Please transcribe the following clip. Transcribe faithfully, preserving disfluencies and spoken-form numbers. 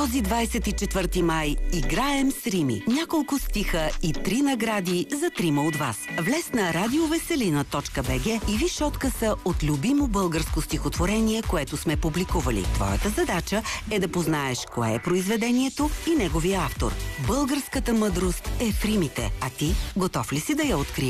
Този двадесет и четвърти май играем с Рими. Няколко стиха и три награди за трима от вас. Влез на радиовеселина точка би джи и виж откъса от любимо българско стихотворение, което сме публикували. Твоята задача е да познаеш кое е произведението и неговия автор. Българската мъдрост е в римите. А ти готов ли си да я откриеш?